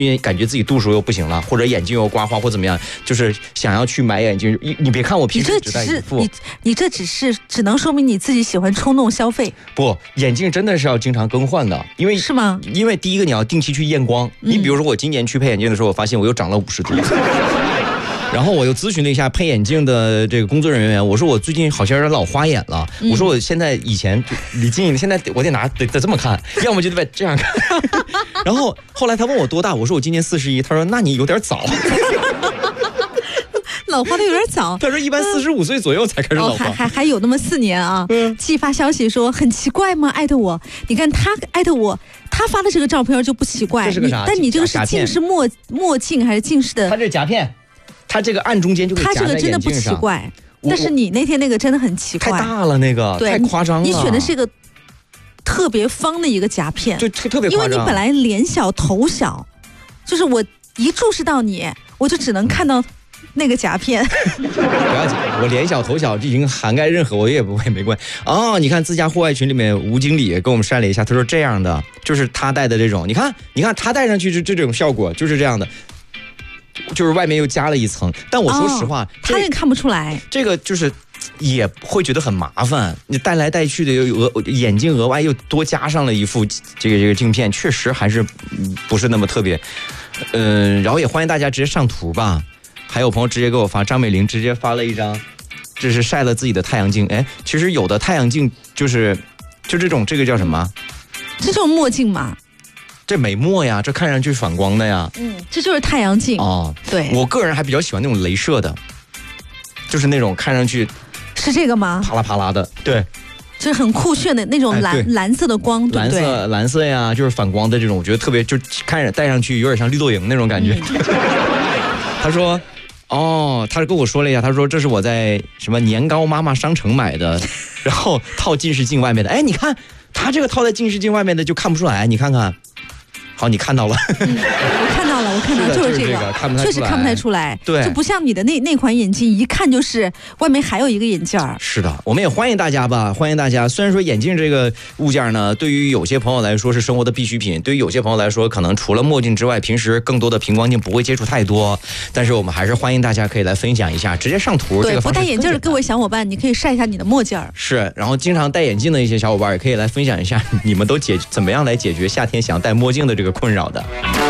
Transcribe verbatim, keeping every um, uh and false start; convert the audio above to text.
因为感觉自己度数又不行了，或者眼睛又刮花或怎么样，就是想要去买眼镜。你你别看我平时只戴一副， 你你这只是只能说明你自己喜欢冲动消费。 不，眼镜真的是要经常更换的，因为是吗？ 因为第一个你要定期去验光。嗯、你比如说我今年去配眼镜的时候，我发现我又长了五十度。然后我又咨询了一下配眼镜的这个工作人员，我说我最近好像有点老花眼了，嗯、我说我现在以前离近，现在我得拿得得这么看，要么就得这样看。然后后来他问我多大，我说我今年四十一，他说那你有点早。 老花的有点早， 他说一般四十五岁左右才开始老花， 哦、还还还有那么四年啊。嗯，寄发消息说很奇怪吗？艾特我，你看他艾特我，他发的这个照片就不奇怪， 这是个啥？ 但你这个是近视墨墨镜还是近视的？ 他这夹片。他这个暗中间就给夹在眼镜上， 他这个真的不奇怪，但是你那天那个真的很奇怪， 太大了，那个太夸张了。 你选的是一个特别方的一个夹片， 就特别夸张， 因为你本来脸小头小，就是我一注视到你，我就只能看到那个夹片。 不要紧，我脸小头小，这已经涵盖任何，我也不会没关系。哦，你看自家户外群里面吴经理给我们晒了一下，他说这样的就是他戴的这种，你看，你看他戴上去就这种效果就是这样的。就是外面又加了一层，但我说实话， 哦、他也看不出来。 这个就是也会觉得很麻烦，你戴来戴去的，又额眼镜额外又多加上了一副这个这个镜片，确实还是不是那么特别。嗯、呃，然后也欢迎大家直接上图吧。还有朋友直接给我发，张美玲直接发了一张，这是晒了自己的太阳镜。哎，其实有的太阳镜就是就这种，这个叫什么？ 这种墨镜嘛。 这没墨呀，这看上去反光的呀。 嗯，这就是太阳镜哦。 对， 我个人还比较喜欢那种镭射的，就是那种看上去是这个吗？ 啪啦啪啦的，对， 就是很酷炫的那种蓝、哎、蓝色的光，对不对？ 蓝色蓝色呀，就是反光的这种，我觉得特别，就看着戴上去有点像绿豆蝇那种感觉。嗯、他说。哦，他跟我说了一下，他说这是我在什么年糕妈妈商城买的，然后套近视镜外面的。哎，你看他这个套在近视镜外面的就看不出来，你看看。好，你看到了。嗯、 我看到了，我看到了，就是这个， 看不太出来， 确实看不太出来。 对， 就不像你的那那款眼镜，一看就是外面还有一个眼镜儿。 是的，我们也欢迎大家吧，欢迎大家。虽然说眼镜这个物件呢，对于有些朋友来说是生活的必需品，对于有些朋友来说，可能除了墨镜之外，平时更多的平光镜不会接触太多。但是我们还是欢迎大家可以来分享一下，直接上图。 对， 这个不戴眼镜的各位小伙伴，你可以晒一下你的墨镜儿。 是，然后经常戴眼镜的一些小伙伴也可以来分享一下，你们都解怎么样来解决夏天想戴墨镜的这个困扰的。